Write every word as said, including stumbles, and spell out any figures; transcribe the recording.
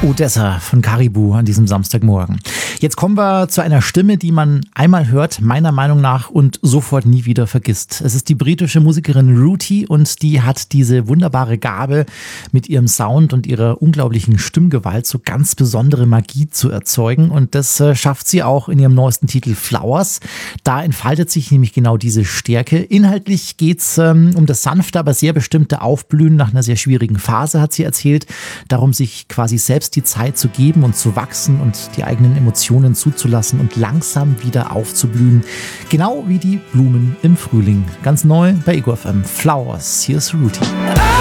Odessa von Caribou an diesem Samstagmorgen. Jetzt kommen wir zu einer Stimme, die man einmal hört, meiner Meinung nach, und sofort nie wieder vergisst. Es ist die britische Musikerin Ruti und die hat diese wunderbare Gabe, mit ihrem Sound und ihrer unglaublichen Stimmgewalt so ganz besondere Magie zu erzeugen. Und das äh, schafft sie auch in ihrem neuesten Titel Flowers. Da entfaltet sich nämlich genau diese Stärke. Inhaltlich geht's ähm, um das sanfte, aber sehr bestimmte Aufblühen nach einer sehr schwierigen Phase, hat sie erzählt. Darum, sich quasi selbst die Zeit zu geben und zu wachsen und die eigenen Emotionen zuzulassen und langsam wieder aufzublühen. Genau wie die Blumen im Frühling. Ganz neu bei Ego F M. Flowers. Hier ist Ruti.